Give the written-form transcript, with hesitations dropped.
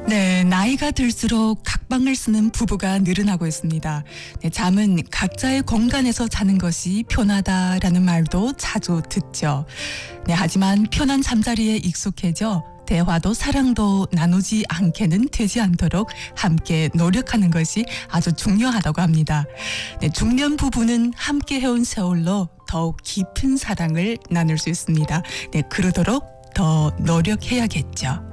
네, 나이가 들수록 각방을 쓰는 부부가 늘어나고 있습니다. 네, 잠은 각자의 공간에서 자는 것이 편하다라는 말도 자주 듣죠. 네, 하지만 편한 잠자리에 익숙해져 대화도 사랑도 나누지 않게는 되지 않도록 함께 노력하는 것이 아주 중요하다고 합니다. 네, 중년 부부는 함께 해온 세월로 더욱 깊은 사랑을 나눌 수 있습니다. 네, 그러도록 더 노력해야겠죠.